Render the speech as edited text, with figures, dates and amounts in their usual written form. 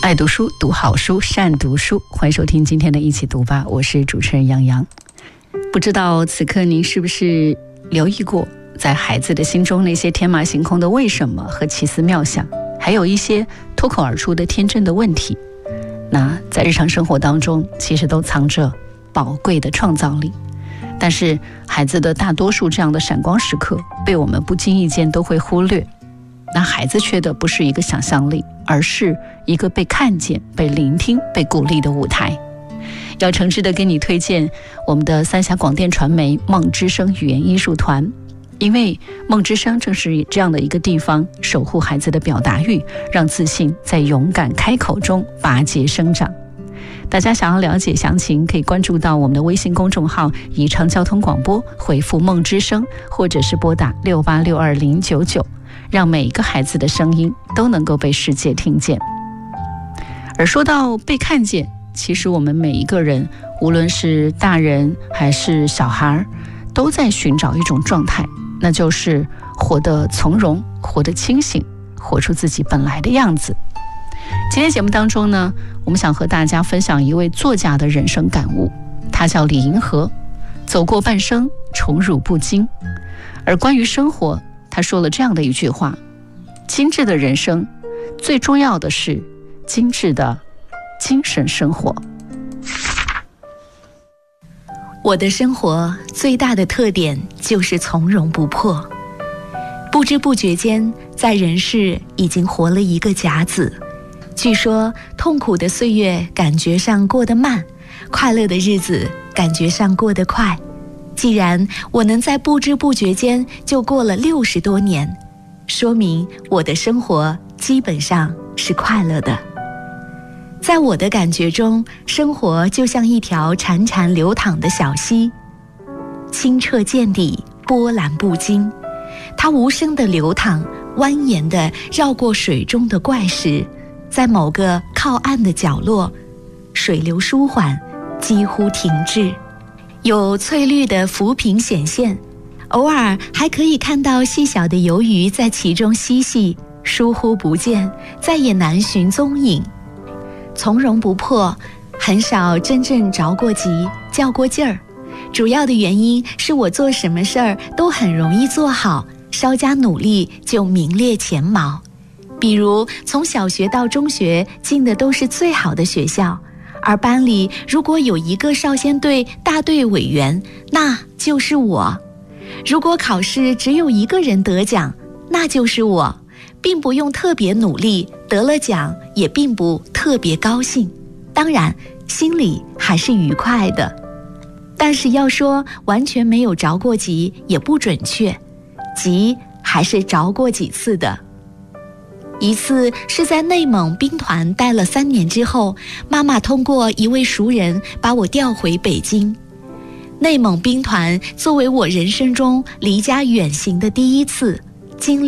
爱读书，读好书，善读书。欢迎收听今天的一起读吧，我是主持人杨洋。不知道此刻您是不是留意过，在孩子的心中那些天马行空的为什么和奇思妙想，还有一些脱口而出的天真的问题，那在日常生活当中其实都藏着宝贵的创造力。但是孩子的大多数这样的闪光时刻被我们不经意间都会忽略，那孩子缺的不是一个想象力，而是一个被看见、被聆听、被鼓励的舞台。要诚挚地给你推荐我们的三峡广电传媒梦之声语言艺术团，因为梦之声正是这样的一个地方，守护孩子的表达欲，让自信在勇敢开口中拔节生长。大家想要了解详情，可以关注到我们的微信公众号宜昌交通广播，回复梦之声，或者是拨打6862099，让每一个孩子的声音都能够被世界听见。而说到被看见，其实我们每一个人，无论是大人还是小孩，都在寻找一种状态，那就是活得从容，活得清醒，活出自己本来的样子。今天节目当中呢，我们想和大家分享一位作家的人生感悟，他叫李银河，走过半生，宠辱不惊。而关于生活，他说了这样的一句话：精致的人生，最重要的是精致的精神生活。 我的生活最大的特点就是从容不迫，不知不觉间在人世已经活了一个甲子。据说痛苦的岁月感觉上过得慢，快乐的日子感觉上过得快。既然我能在不知不觉间就过了60多年，说明我的生活基本上是快乐的。在我的感觉中，生活就像一条潺潺流淌的小溪，清澈见底，波澜不惊。它无声地流淌，蜿蜒地绕过水中的怪石，在某个靠岸的角落，水流舒缓，几乎停滞，有翠绿的浮萍显现，偶尔还可以看到细小的游鱼在其中嬉戏，疏忽不见，再也难寻踪影。从容不迫，很少真正着过急，较过劲儿。主要的原因是我做什么事儿都很容易做好，稍加努力就名列前茅。比如从小学到中学进的都是最好的学校，而班里如果有一个少先队大队委员，那就是我。如果考试只有一个人得奖，那就是我，并不用特别努力，得了奖也并不特别高兴，当然心里还是愉快的。但是要说完全没有着过急也不准确，急还是着过几次的。一次是在内蒙兵团待了3年之后，妈妈通过一位熟人把我调回北京。内蒙兵团作为我人生中离家远行的第一次，经历